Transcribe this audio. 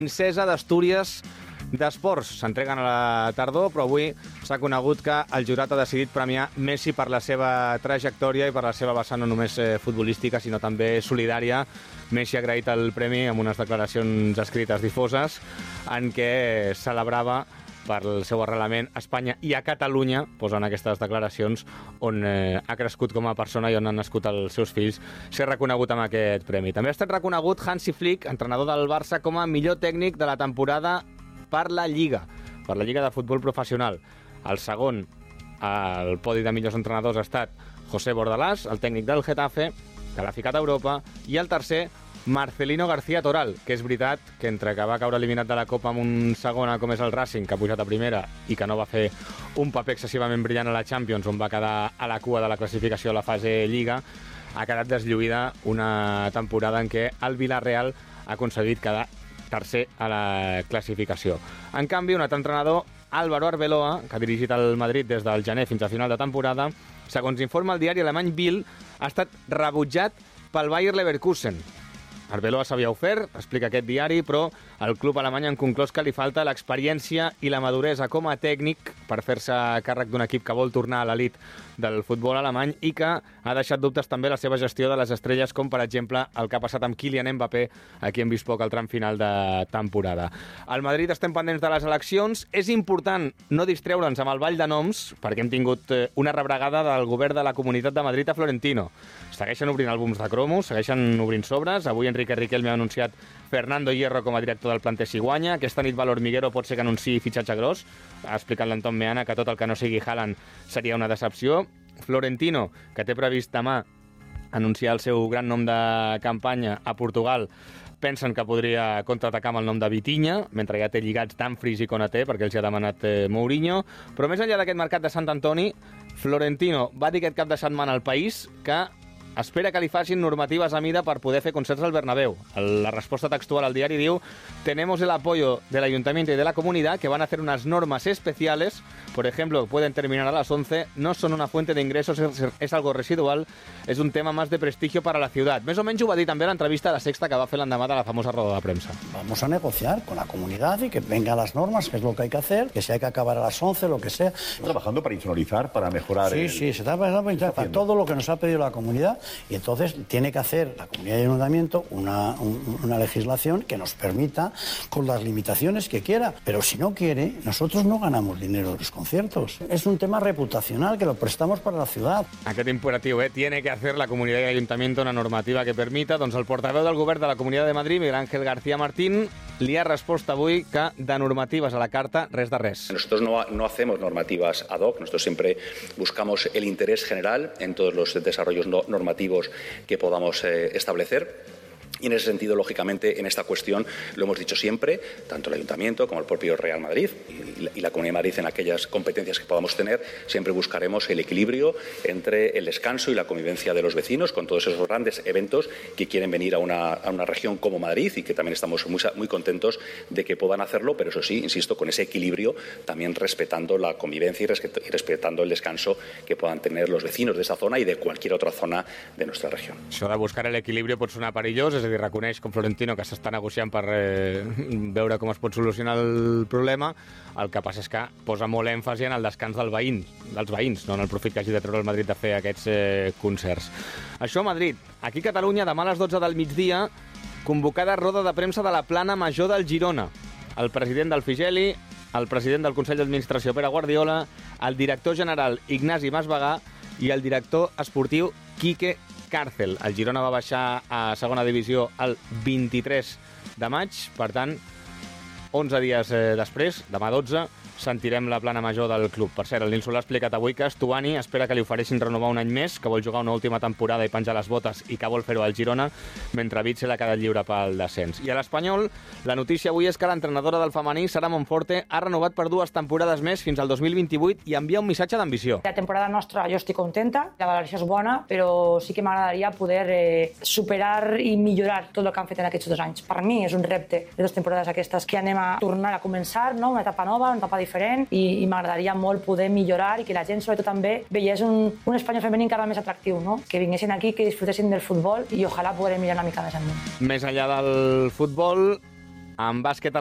Princesa d'Astúries d'Esports. S'entreguen a la tardor, però avui s'ha conegut que el jurat ha decidit premiar Messi per la seva trajectòria i per la seva vessant no només futbolística, sinó també solidària. Messi ha agraït el premi amb unes declaracions escrites difoses en què celebrava per el seu arrelament a Espanya i a Catalunya, posen aquestes declaracions, on ha crescut com a persona i on han nascut els seus fills, ser reconegut amb aquest premi. També ha estat reconegut Hansi Flick, entrenador del Barça, com a millor tècnic de la temporada per la Lliga de futbol professional. El segon al podi de millors entrenadors ha estat José Bordalás, el tècnic del Getafe, que l'ha ficat a Europa, i el tercer, Marcelino García Toral, que és veritat que entre que va caure eliminat de la Copa amb un segona com és el Racing, que ha pujat a primera i que no va fer un paper excessivament brillant a la Champions, on va quedar a la cua de la classificació a la fase Lliga, ha quedat deslluïda una temporada en què el Villarreal ha aconseguit quedar tercer a la classificació. En canvi, un altre entrenador, Álvaro Arbeloa, que ha dirigit el Madrid des del gener fins a final de temporada, segons informa el diari alemany Bild, ha estat rebutjat pel Bayer Leverkusen. Arbeloa s'havia ofert, explica aquest diari, però el club alemany ha conclòs que li falta l'experiència i la maduresa com a tècnic per fer-se càrrec d'un equip que vol tornar a l'elit del futbol alemany i que ha deixat dubtes també la seva gestió de les estrelles, com per exemple el que ha passat amb Kylian Mbappé, a qui hem vist poc al tram final de temporada. Al Madrid estem pendents de les eleccions. És important no distreure'ns amb el ball de noms, perquè hem tingut una rebregada del govern de la Comunitat de Madrid a Florentino. Segueixen obrint àlbums de cromos, segueixen obrint sobres. Avui Enrique Riquelme ha anunciat Fernando Hierro com a director del planter Ciguanya. Aquesta nit Valor Miguero pot ser que anunciï fitxatge gros. Ha explicat l'Anton Meana que tot el que no sigui Haaland seria una decepció. Florentino, que té previst demà anunciar el seu gran nom de campanya a Portugal, pensen que podria contraatacar amb el nom de Vitinha, mentre ja té lligats Dumfries i Konaté, perquè els ha demanat Mourinho. Però més enllà d'aquest mercat de Sant Antoni, Florentino va dir aquest cap de setmana al País que espera que li facin normatives a mida per poder fer concerts al Bernabéu. La resposta textual al diari diu: tenemos el apoyo del ayuntamiento y de la comunidad que van a hacer unas normas especiales, por ejemplo, pueden terminar a las 11, no son una fuente de ingresos, es algo residual, es un tema más de prestigio para la ciudad. Més o menys ho va dir també a l'entrevista a La Sexta que va fer l'endemà de la famosa roda de premsa. Vamos a negociar con la comunidad y que vengan las normas, que es lo que hay que hacer, que si hay que acabar a las 11, lo que sea. Estamos trabajando para insonorizar, para mejorar. Sí, se está trabajando para todo lo que nos ha pedido la comunidad. Y entonces tiene que hacer la comunidad y el ayuntamiento una legislación que nos permita, con las limitaciones que quiera. Pero si no quiere, nosotros no ganamos dinero de los conciertos. Es un tema reputacional que lo prestamos para la ciudad. Aquest imperatiu, tiene que hacer la comunidad y el ayuntamiento una normativa que permita. Doncs el portaveu del govern de la Comunitat de Madrid, Miguel Ángel García Martín, li ha respost avui que de normatives a la carta res de res. Nosotros no hacemos normativas ad hoc, nosotros siempre buscamos el interés general en todos los desarrollos normativos que podamos establecer. Y en ese sentido, lógicamente, en esta cuestión lo hemos dicho siempre, tanto el Ayuntamiento como el propio Real Madrid y la Comunidad de Madrid en aquellas competencias que podamos tener, siempre buscaremos el equilibrio entre el descanso y la convivencia de los vecinos con todos esos grandes eventos que quieren venir a una región como Madrid y que también estamos muy contentos de que puedan hacerlo, pero eso sí, insisto, con ese equilibrio, también respetando la convivencia y respetando el descanso que puedan tener los vecinos de esa zona y de cualquier otra zona de nuestra región. Això de buscar l'equilibri pot sonar perillós, és a dir, reconeix com Florentino que s'està negociant per veure com es pot solucionar el problema. El que passa és que posa molt èmfasi en el descans dels veïns, no en el profit que hagi de treure el Madrid de fer aquests concerts. Això a Madrid. Aquí a Catalunya, demà a les 12 del migdia, convocada roda de premsa de la plana major del Girona. El president del Figeli, el president del Consell d'Administració Pere Guardiola, el director general Ignasi Masvegà i el director esportiu Quique Càrcel. El Girona va baixar a segona divisió el 23 de maig, per tant, 11 dies després, demà 12, sentirem la plana major del club. Per cert, el Nil Solà ha explicat avui que Stuani espera que li ofereixin renovar un any més, que vol jugar una última temporada i penjar les botes i que vol fer-ho al Girona, mentre Bitzel ha quedat lliure pel descens. I a l'Espanyol, la notícia avui és que l'entrenadora del femení, Sara Monforte, ha renovat per 2 temporades més fins al 2028 i envia un missatge d'ambició. La temporada nostra jo estic contenta, la valoració és bona, però sí que m'agradaria poder superar i millorar tot el que han fet en aquests 2 anys. Per mi és un repte de 2 temporades aquestes que anem a tornar a començar, no? Una etapa nova, una etapa diferent, i m'agradaria molt poder millorar i que la gent sobretot també veiés un espanyol femení encara més atractiu, no? Que vinguessin aquí, que disfrutessin del futbol i ojalà poder millorar una mica més en mi. Més enllà del futbol, En bàsquet,